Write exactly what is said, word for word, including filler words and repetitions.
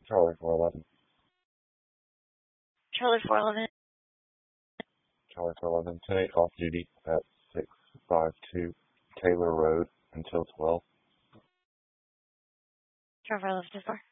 Charlie four eleven. Charlie four eleven. Charlie four eleven, ten eight off duty at six five two Taylor Road until twelve. Charlie four eleven.